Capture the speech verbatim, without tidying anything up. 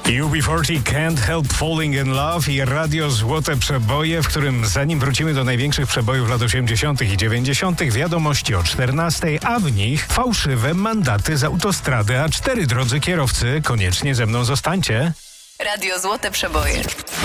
U B czterdzieści Can't Help Falling in Love i Radio Złote Przeboje, w którym zanim wrócimy do największych przebojów lat osiemdziesiątych i dziewięćdziesiątych, wiadomości o czternastej, a w nich fałszywe mandaty z autostrady A cztery. Drodzy kierowcy, koniecznie ze mną zostańcie. Radio Złote Przeboje.